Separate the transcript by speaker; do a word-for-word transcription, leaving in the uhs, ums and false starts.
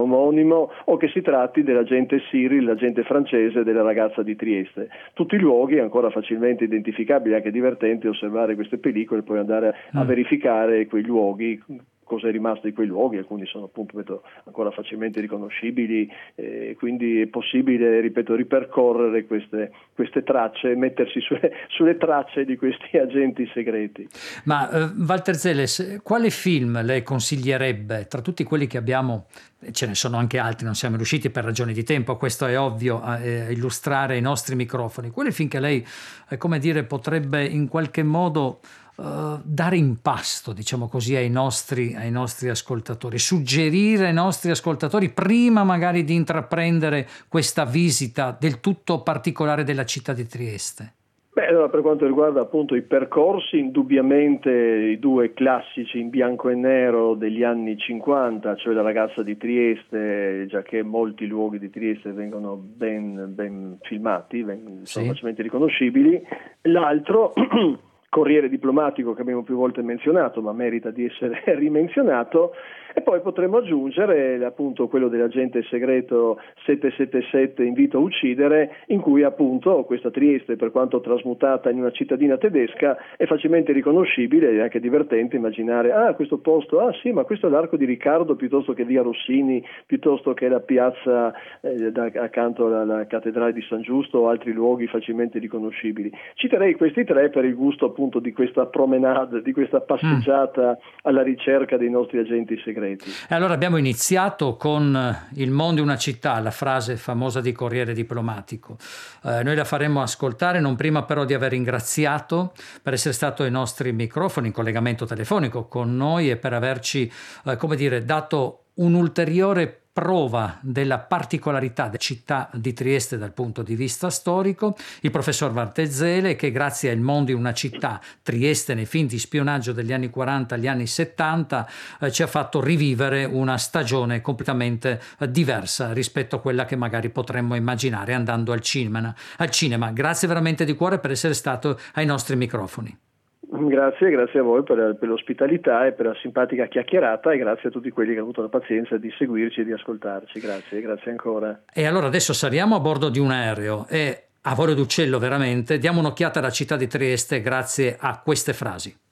Speaker 1: omonimo, o che si tratti dell'agente Cyril, l'agente francese della ragazza di Trieste. Tutti i luoghi ancora facilmente identificabili, anche divertente osservare queste pellicole e poi andare a
Speaker 2: Mm.
Speaker 1: verificare quei luoghi, cosa è rimasto di quei luoghi. Alcuni sono appunto ripeto, ancora facilmente riconoscibili, eh, quindi è possibile, ripeto, ripercorrere queste, queste tracce, mettersi sulle, sulle tracce di questi agenti segreti.
Speaker 2: Ma eh, Walter Zeles, quale film lei consiglierebbe tra tutti quelli che abbiamo? Ce ne sono anche altri, non siamo riusciti per ragioni di tempo, questo è ovvio, a eh, illustrare i nostri microfoni. Quale film che lei, eh, come dire, potrebbe in qualche modo eh, dare in pasto, diciamo così, ai nostri, ai nostri ascoltatori, suggerire ai nostri ascoltatori prima magari di intraprendere questa visita del tutto particolare della città di Trieste?
Speaker 1: Beh, allora, per quanto riguarda appunto i percorsi, indubbiamente i due classici in bianco e nero degli anni cinquanta, cioè La ragazza di Trieste, già che molti luoghi di Trieste vengono ben, ben filmati, ben, sono
Speaker 2: Sì.
Speaker 1: facilmente riconoscibili. L'altro, Corriere diplomatico, che abbiamo più volte menzionato, ma merita di essere rimenzionato. E poi potremmo aggiungere appunto quello dell'agente segreto sette sette sette Invito a uccidere, in cui appunto questa Trieste, per quanto trasmutata in una cittadina tedesca, è facilmente riconoscibile e anche divertente immaginare, ah, questo posto, ah sì, ma questo è l'Arco di Riccardo piuttosto che via Rossini, piuttosto che la piazza eh, da, accanto alla, alla cattedrale di San Giusto o altri luoghi facilmente riconoscibili. Citerei questi tre per il gusto appunto di questa promenade, di questa passeggiata mm. alla ricerca dei nostri agenti segreti.
Speaker 2: E allora abbiamo iniziato con Il mondo è una città, la frase famosa di Corriere diplomatico. Eh, noi la faremo ascoltare, non prima però di aver ringraziato per essere stato ai nostri microfoni in collegamento telefonico con noi e per averci, eh, come dire, dato un'ulteriore prova della particolarità della città di Trieste dal punto di vista storico, il professor Walter Zeles, che grazie a Il mondo in una città, Trieste nei film di spionaggio degli anni quaranta agli anni settanta, eh, ci ha fatto rivivere una stagione completamente eh, diversa rispetto a quella che magari potremmo immaginare andando al cinema. Al cinema. Grazie veramente di cuore per essere stato ai nostri microfoni.
Speaker 1: Grazie, grazie a voi per, per l'ospitalità e per la simpatica chiacchierata, e grazie a tutti quelli che hanno avuto la pazienza di seguirci e di ascoltarci. Grazie, grazie ancora.
Speaker 2: E allora adesso saliamo a bordo di un aereo e a volo d'uccello veramente diamo un'occhiata alla città di Trieste grazie a queste frasi.